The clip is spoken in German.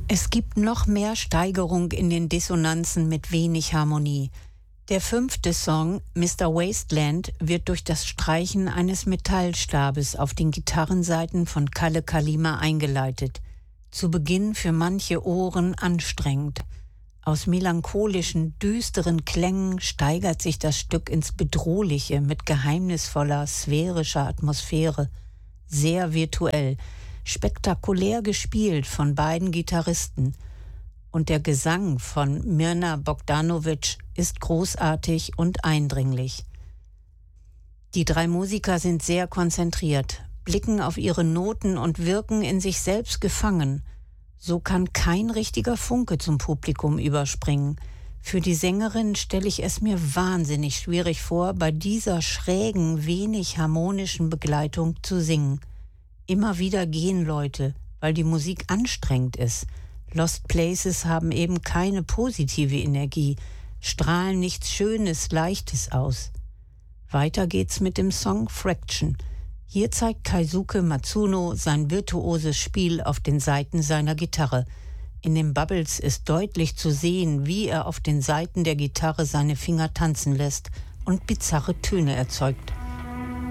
Es gibt noch mehr Steigerung in den Dissonanzen mit wenig Harmonie. Der 5. Song, Mr. Wasteland, wird durch das Streichen eines Metallstabes auf den Gitarrensaiten von Kalle Kalima eingeleitet. Zu Beginn für manche Ohren anstrengend. Aus melancholischen, düsteren Klängen steigert sich das Stück ins Bedrohliche mit geheimnisvoller, sphärischer Atmosphäre. Sehr virtuell, spektakulär gespielt von beiden Gitarristen. Und der Gesang von Mirna Bogdanovic ist großartig und eindringlich. Die 3 Musiker sind sehr konzentriert, blicken auf ihre Noten und wirken in sich selbst gefangen. So kann kein richtiger Funke zum Publikum überspringen. Für die Sängerin stelle ich es mir wahnsinnig schwierig vor, bei dieser schrägen, wenig harmonischen Begleitung zu singen. Immer wieder gehen Leute, weil die Musik anstrengend ist. Lost Places haben eben keine positive Energie, strahlen nichts Schönes, Leichtes aus. Weiter geht's mit dem Song Fraction. Hier zeigt Keisuke Matsuno sein virtuoses Spiel auf den Saiten seiner Gitarre. In den Bubbles ist deutlich zu sehen, wie er auf den Saiten der Gitarre seine Finger tanzen lässt und bizarre Töne erzeugt.